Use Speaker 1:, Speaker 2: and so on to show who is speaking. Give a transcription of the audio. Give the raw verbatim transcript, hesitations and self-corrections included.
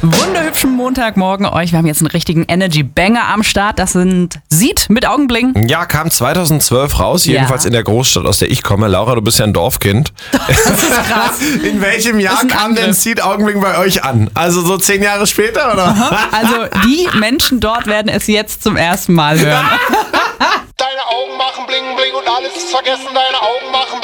Speaker 1: Wunderhübschen Montagmorgen euch. Wir haben jetzt einen richtigen Energy-Banger am Start. Das sind Seed mit Augenblinken.
Speaker 2: Ja, kam zweitausendzwölf raus, jedenfalls
Speaker 1: Ja.
Speaker 2: in der Großstadt, aus der ich komme. Laura, du bist ja ein Dorfkind.
Speaker 1: Das ist krass.
Speaker 2: In welchem Jahr
Speaker 1: Das ist ein
Speaker 2: kam denn
Speaker 1: Angriff.
Speaker 2: Seed Augenblick bei euch an? Also so zehn Jahre später, oder?
Speaker 1: Also die Menschen dort werden es jetzt zum ersten Mal hören.
Speaker 3: Deine Augen machen bling bling und alles ist vergessen. Deine Augen machen bling.